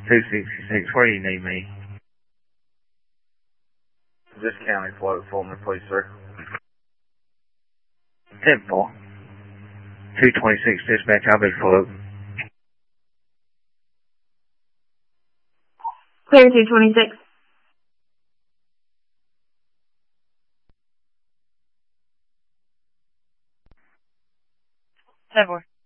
266, where do you need me? This county float for me, please, sir. 10-4. 226 dispatch, I'll be float. Clear 226. 10-4.